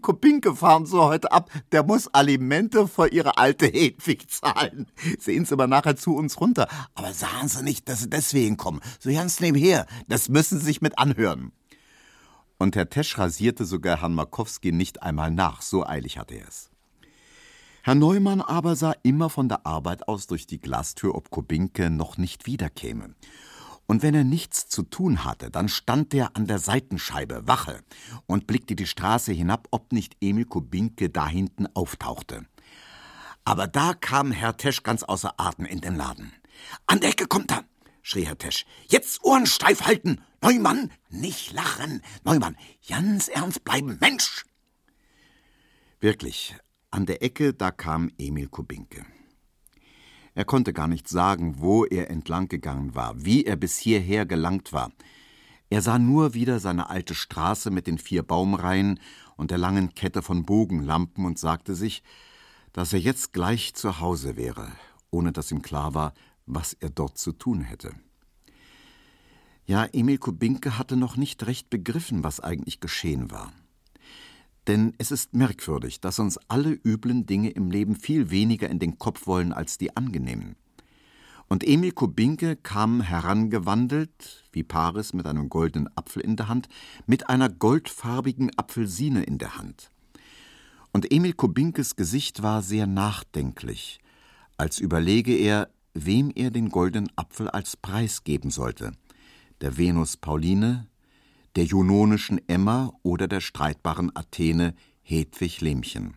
Kubinke fahren Sie heute ab. Der muss Alimente für Ihre alte Hedwig zahlen. Sehen Sie mal nachher zu uns runter. Aber sagen Sie nicht, dass Sie deswegen kommen. So ganz nebenher. Das müssen Sie sich mit anhören. Und Herr Tesch rasierte sogar Herrn Markowski nicht einmal nach. So eilig hatte er es. Herr Neumann aber sah immer von der Arbeit aus durch die Glastür, ob Kubinke noch nicht wiederkäme. Und wenn er nichts zu tun hatte, dann stand er an der Seitenscheibe, Wache, und blickte die Straße hinab, ob nicht Emil Kubinke da hinten auftauchte. Aber da kam Herr Tesch ganz außer Atem in den Laden. »An der Ecke kommt er«, schrie Herr Tesch. »Jetzt Ohren steif halten! Neumann, nicht lachen! Neumann, ganz ernst bleiben, Mensch!« Wirklich, an der Ecke, da kam Emil Kubinke. Er konnte gar nicht sagen, wo er entlang gegangen war, wie er bis hierher gelangt war. Er sah nur wieder seine alte Straße mit den 4 Baumreihen und der langen Kette von Bogenlampen und sagte sich, dass er jetzt gleich zu Hause wäre, ohne dass ihm klar war, was er dort zu tun hätte. Ja, Emil Kubinke hatte noch nicht recht begriffen, was eigentlich geschehen war. Denn es ist merkwürdig, dass uns alle üblen Dinge im Leben viel weniger in den Kopf wollen als die angenehmen. Und Emil Kubinke kam herangewandelt, wie Paris mit einem goldenen Apfel in der Hand, mit einer goldfarbigen Apfelsine in der Hand. Und Emil Kubinkes Gesicht war sehr nachdenklich, als überlege er, wem er den goldenen Apfel als Preis geben sollte, der Venus Pauline, der junonischen Emma oder der streitbaren Athene Hedwig Lehmchen.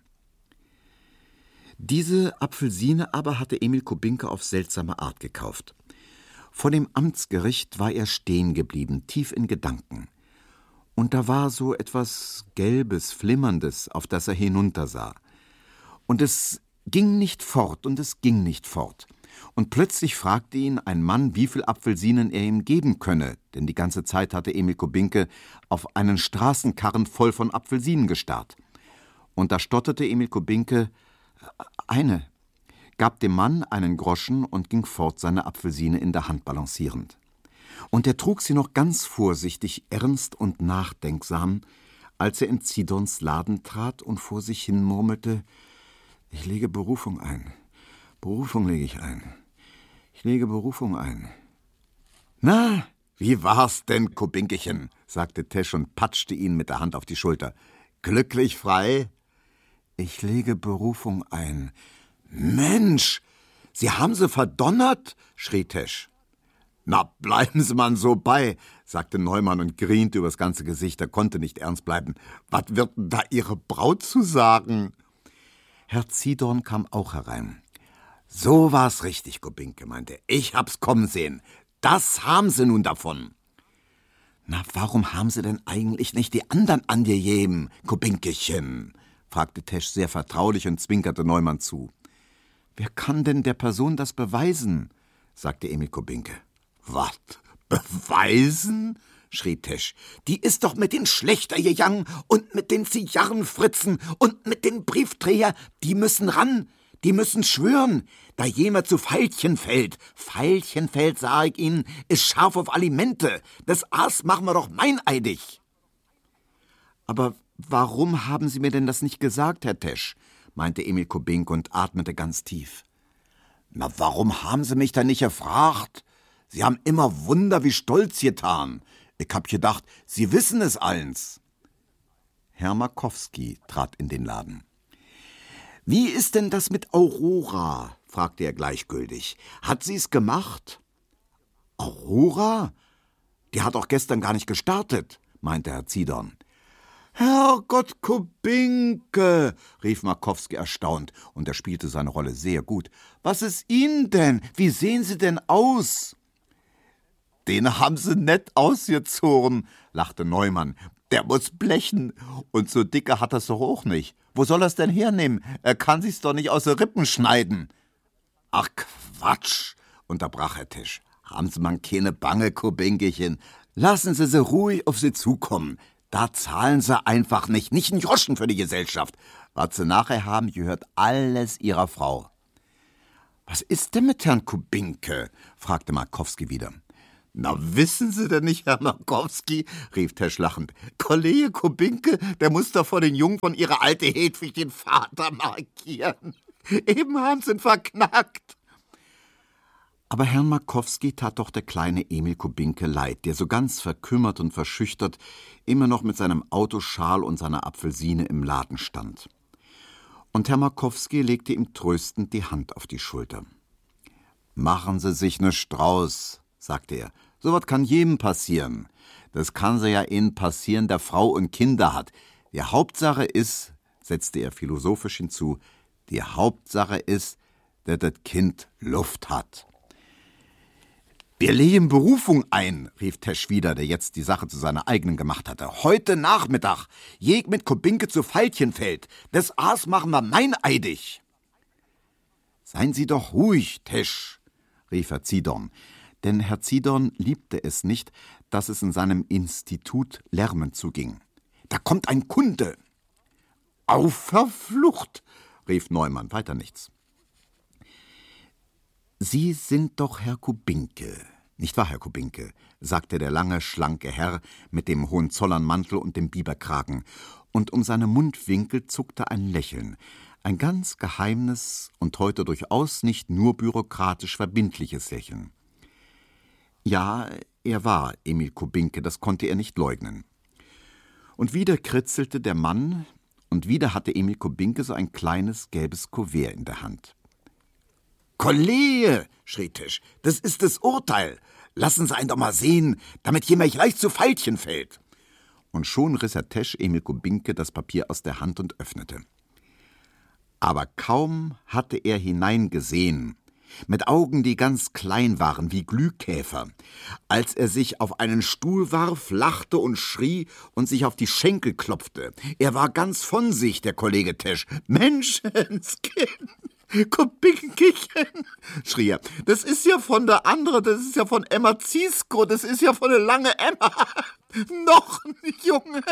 Diese Apfelsine aber hatte Emil Kubinke auf seltsame Art gekauft. Vor dem Amtsgericht war er stehen geblieben, tief in Gedanken. Und da war so etwas Gelbes, Flimmerndes, auf das er hinuntersah. Und es ging nicht fort und es ging nicht fort. Und plötzlich fragte ihn ein Mann, wie viel Apfelsinen er ihm geben könne, denn die ganze Zeit hatte Emil Kubinke auf einen Straßenkarren voll von Apfelsinen gestarrt. Und da stotterte Emil Kubinke, eine, gab dem Mann einen Groschen und ging fort, seine Apfelsine in der Hand balancierend. Und er trug sie noch ganz vorsichtig, ernst und nachdenksam, als er in Zidons Laden trat und vor sich hin murmelte, »Ich lege Berufung ein. Berufung lege ich ein. Ich lege Berufung ein.« »Na, wie war's denn, Kubinkechen?« sagte Tesch und patschte ihn mit der Hand auf die Schulter. »Glücklich frei?« »Ich lege Berufung ein.« »Mensch, Sie haben sie verdonnert?« schrie Tesch. »Na, bleiben Sie mal so bei«, sagte Neumann und griente übers ganze Gesicht. Er konnte nicht ernst bleiben. »Was wird denn da Ihre Braut zu sagen?« Herr Zidorn kam auch herein. »So war's richtig, Kubinke«, meinte er. »Ich hab's kommen sehen. Das haben Sie nun davon.« »Na, warum haben Sie denn eigentlich nicht die anderen angegeben, Kubinkechen?« fragte Tesch sehr vertraulich und zwinkerte Neumann zu. »Wer kann denn der Person das beweisen?« sagte Emil Kubinke. »Was? Beweisen?« schrie Tesch. »Die ist doch mit den Schlächter gegangen und mit den Zigarrenfritzen und mit den Briefträger. Die müssen ran. Die müssen schwören, da jemand zu Veilchenfeld. Veilchenfeld, sag ich Ihnen, ist scharf auf Alimente. Das Aas machen wir doch meineidig.« »Aber warum haben Sie mir denn das nicht gesagt, Herr Tesch?« meinte Emil Kubinke und atmete ganz tief. »Na, warum haben Sie mich denn nicht gefragt? Sie haben immer Wunder wie stolz getan. Ich hab gedacht, Sie wissen es allens.« Herr Markowski trat in den Laden. »Wie ist denn das mit Aurora?« fragte er gleichgültig. »Hat sie's gemacht?« »Aurora? Die hat auch gestern gar nicht gestartet«, meinte Herr Zidorn. »Herrgott, Kubinke«, rief Markowski erstaunt, und er spielte seine Rolle sehr gut. »Was ist Ihnen denn? Wie sehen Sie denn aus?« »Den haben Sie nett ausgezogen«, lachte Neumann. »Der muss blechen. Und so dicke hat er's doch auch nicht. Wo soll er's denn hernehmen? Er kann sich's doch nicht aus den Rippen schneiden.« »Ach, Quatsch«, unterbrach Herr Tesch. »Haben Sie mal keine Bange, Kubinkechen. Lassen Sie ruhig auf Sie zukommen. Da zahlen Sie einfach nicht einen Groschen für die Gesellschaft. Was Sie nachher haben, gehört alles Ihrer Frau.« »Was ist denn mit Herrn Kubinke?« fragte Markowski wieder. »Na, wissen Sie denn nicht, Herr Markowski«, rief Tesch lachend, »Kollege Kubinke, der muß doch vor den Jungen von ihrer alte Hedwig den Vater markieren. Eben haben sie ihn verknackt.« Aber Herrn Markowski tat doch der kleine Emil Kubinke leid, der so ganz verkümmert und verschüchtert immer noch mit seinem Autoschal und seiner Apfelsine im Laden stand. Und Herr Markowski legte ihm tröstend die Hand auf die Schulter. »Machen Sie sich ne Strauß«, sagte er. »So was kann jedem passieren. Das kann sie ja Ihnen passieren, der Frau und Kinder hat. Die Hauptsache ist«, setzte er philosophisch hinzu, »die Hauptsache ist, dass das Kind Luft hat.« »Wir legen Berufung ein«, rief Tesch wieder, der jetzt die Sache zu seiner eigenen gemacht hatte. »Heute Nachmittag. Jeg mit Kubinke zu Veilchenfeld. Das Aas machen wir meineidig.« »Seien Sie doch ruhig, Tesch«, rief Herr Zidorn. Denn Herr Zidorn liebte es nicht, dass es in seinem Institut lärmend zuging. »Da kommt ein Kunde.« »Auf verflucht«, rief Neumann, weiter nichts. »Sie sind doch Herr Kubinke, nicht wahr, Herr Kubinke?«, sagte der lange, schlanke Herr mit dem Hohenzollernmantel und dem Biberkragen, und um seine Mundwinkel zuckte ein Lächeln, ein ganz geheimes und heute durchaus nicht nur bürokratisch verbindliches Lächeln. Ja, er war Emil Kubinke, das konnte er nicht leugnen. Und wieder kritzelte der Mann, und wieder hatte Emil Kubinke so ein kleines gelbes Kuvert in der Hand. »Kollege«, schrie Tesch, »das ist das Urteil. Lassen Sie einen doch mal sehen, damit jemand gleich zu Veilchen fällt.« Und schon riss Herr Tesch Emil Kubinke das Papier aus der Hand und öffnete. Aber kaum hatte er hineingesehen, mit Augen, die ganz klein waren wie Glühkäfer, als er sich auf einen Stuhl warf, lachte und schrie und sich auf die Schenkel klopfte. Er war ganz von sich, der Kollege Tesch. »Menschenskind, Kubinkechen«, schrie er, »das ist ja von der andere, das ist ja von Emma Ziesko, das ist ja von der lange Emma. Noch ein Junge.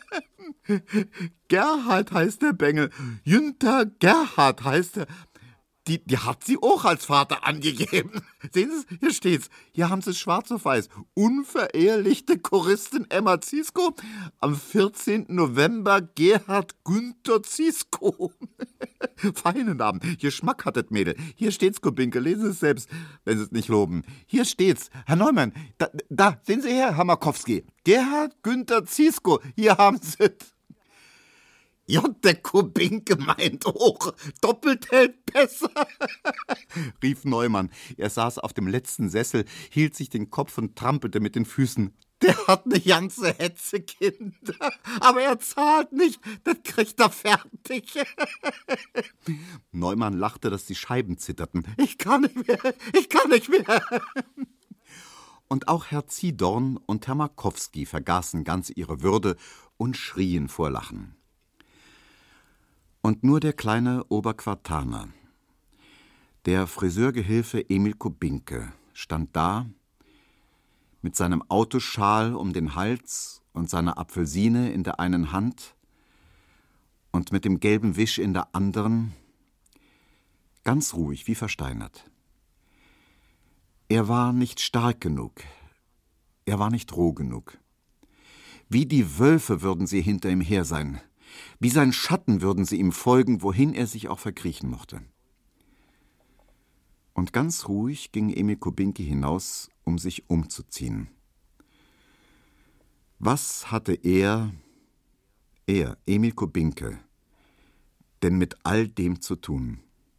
Gerhard heißt der Bengel, Günther Gerhard heißt er. Die hat sie auch als Vater angegeben. Sehen Sie es? Hier steht's. Hier haben Sie es schwarz auf weiß. Unverehelichte Choristin Emma Ziesko. Am 14. November Gerhard Günther Ziesko. Feinen Namen. Geschmack hat das Mädel. Hier steht's, Kubinke. Lesen Sie es selbst, wenn Sie es nicht loben. Hier steht's. Herr Neumann, da, sehen Sie her, Herr Markowski. Gerhard Günther Ziesko. Hier haben Sie es. Ja, der Kubinke meint auch, doppelt hält besser, rief Neumann. Er saß auf dem letzten Sessel, hielt sich den Kopf und trampelte mit den Füßen. Der hat ne ganze Hetze, Kinder, aber er zahlt nicht, das kriegt er fertig. Neumann lachte, dass die Scheiben zitterten. Ich kann nicht mehr. Und auch Herr Zidorn und Herr Markowski vergaßen ganz ihre Würde und schrien vor Lachen. Und nur der kleine Oberquartaner, der Friseurgehilfe Emil Kubinke, stand da mit seinem Autoschal um den Hals und seiner Apfelsine in der einen Hand und mit dem gelben Wisch in der anderen, ganz ruhig wie versteinert. Er war nicht stark genug, er war nicht roh genug. Wie die Wölfe würden sie hinter ihm her sein. Wie sein Schatten würden sie ihm folgen, wohin er sich auch verkriechen mochte. Und ganz ruhig ging Emil Kubinke hinaus, um sich umzuziehen. Was hatte er, Emil Kubinke, denn mit all dem zu tun?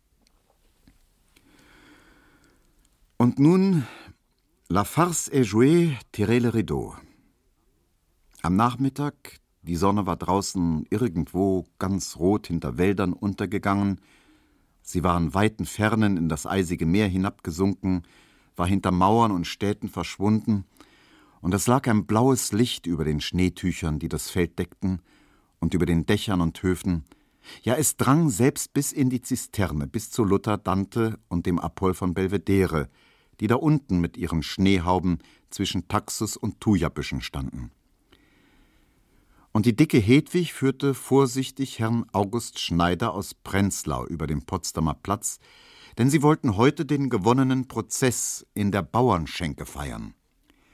Und nun, la farce est jouée, tirez le rideau. Am Nachmittag, die Sonne war draußen irgendwo ganz rot hinter Wäldern untergegangen. Sie war in weiten Fernen in das eisige Meer hinabgesunken, war hinter Mauern und Städten verschwunden, und es lag ein blaues Licht über den Schneetüchern, die das Feld deckten, und über den Dächern und Höfen. Ja, es drang selbst bis in die Zisterne, bis zu Luther, Dante und dem Apoll von Belvedere, die da unten mit ihren Schneehauben zwischen Taxus und Thujabüschen standen. Und die dicke Hedwig führte vorsichtig Herrn August Schneider aus Prenzlau über den Potsdamer Platz, denn sie wollten heute den gewonnenen Prozess in der Bauernschenke feiern.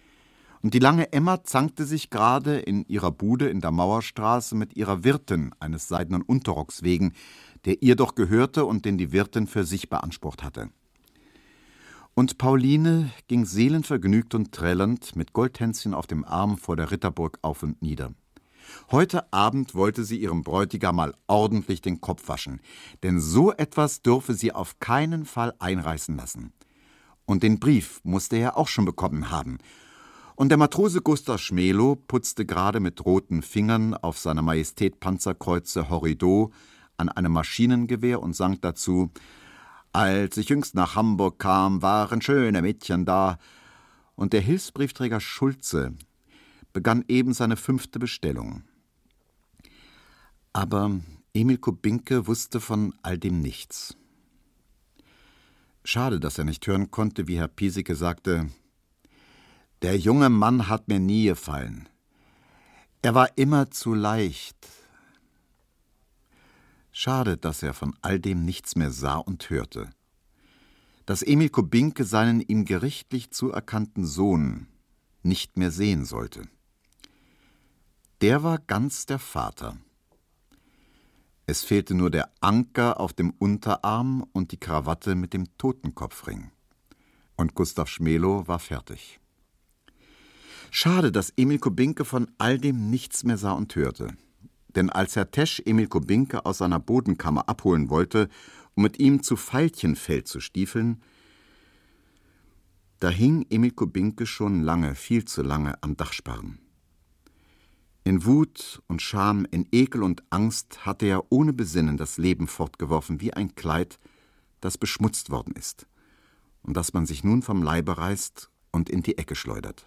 Und die lange Emma zankte sich gerade in ihrer Bude in der Mauerstraße mit ihrer Wirtin eines seidenen Unterrocks wegen, der ihr doch gehörte und den die Wirtin für sich beansprucht hatte. Und Pauline ging seelenvergnügt und trällernd mit Goldhänschen auf dem Arm vor der Ritterburg auf und nieder. Heute Abend wollte sie ihrem Bräutigam mal ordentlich den Kopf waschen, denn so etwas dürfe sie auf keinen Fall einreißen lassen. Und den Brief musste er auch schon bekommen haben. Und der Matrose Gustav Schmelow putzte gerade mit roten Fingern auf seiner Majestät Panzerkreuze Horrido an einem Maschinengewehr und sang dazu: »Als ich jüngst nach Hamburg kam, waren schöne Mädchen da.« Und der Hilfsbriefträger Schulze begann eben seine 5. Bestellung. Aber Emil Kubinke wusste von all dem nichts. Schade, dass er nicht hören konnte, wie Herr Piesecke sagte: »Der junge Mann hat mir nie gefallen. Er war immer zu leicht.« Schade, dass er von all dem nichts mehr sah und hörte. Dass Emil Kubinke seinen ihm gerichtlich zuerkannten Sohn nicht mehr sehen sollte. Der war ganz der Vater. Es fehlte nur der Anker auf dem Unterarm und die Krawatte mit dem Totenkopfring. Und Gustav Schmelow war fertig. Schade, dass Emil Kubinke von all dem nichts mehr sah und hörte. Denn als Herr Tesch Emil Kubinke aus seiner Bodenkammer abholen wollte, um mit ihm zu Veilchenfeld zu stiefeln, da hing Emil Kubinke schon lange, viel zu lange am Dachsparren. In Wut und Scham, in Ekel und Angst hatte er ohne Besinnen das Leben fortgeworfen wie ein Kleid, das beschmutzt worden ist und das man sich nun vom Leibe reißt und in die Ecke schleudert.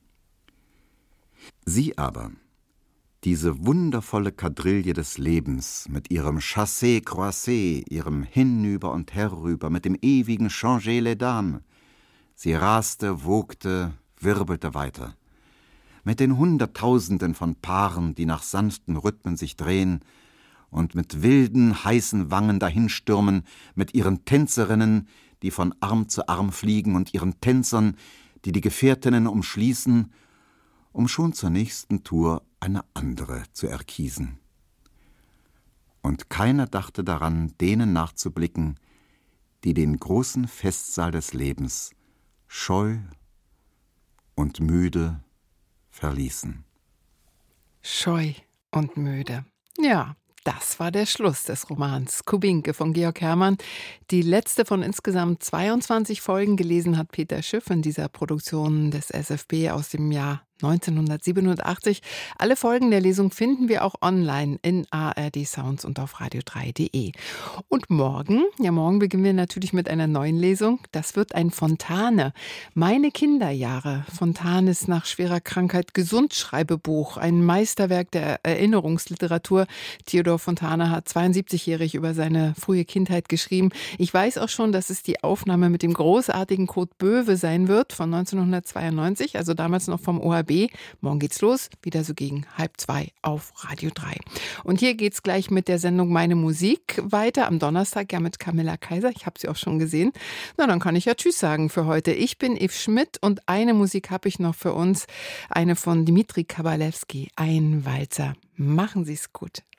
Sie aber, diese wundervolle Quadrille des Lebens mit ihrem Chassé croisé, ihrem Hinüber und Herüber, mit dem ewigen Changer les Dames, sie raste, wogte, wirbelte weiter. Mit den Hunderttausenden von Paaren, die nach sanften Rhythmen sich drehen und mit wilden, heißen Wangen dahinstürmen, mit ihren Tänzerinnen, die von Arm zu Arm fliegen, und ihren Tänzern, die die Gefährtinnen umschließen, um schon zur nächsten Tour eine andere zu erkiesen. Und keiner dachte daran, denen nachzublicken, die den großen Festsaal des Lebens scheu und müde verließen. Scheu und müde. Ja, das war der Schluss des Romans Kubinke von Georg Hermann. Die letzte von insgesamt 22 Folgen. Gelesen hat Peter Schiff in dieser Produktion des SFB aus dem Jahr 1987. Alle Folgen der Lesung finden wir auch online in ARD Sounds und auf radio3.de. Und morgen beginnen wir natürlich mit einer neuen Lesung. Das wird ein Fontane. Meine Kinderjahre. Fontanes nach schwerer Krankheit Gesundschreibebuch. Ein Meisterwerk der Erinnerungsliteratur. Theodor Fontane hat 72-jährig über seine frühe Kindheit geschrieben. Ich weiß auch schon, dass es die Aufnahme mit dem großartigen Kurt Böwe sein wird von 1992, also damals noch vom ORB. Morgen geht's los, wieder so gegen 1:30 auf Radio 3. Und hier geht's gleich mit der Sendung Meine Musik weiter. Am Donnerstag mit Camilla Kaiser. Ich habe sie auch schon gesehen. Na, dann kann ich ja Tschüss sagen für heute. Ich bin Yves Schmidt und eine Musik habe ich noch für uns. Eine von Dmitri Kabalewski, ein Walzer. Machen Sie's gut.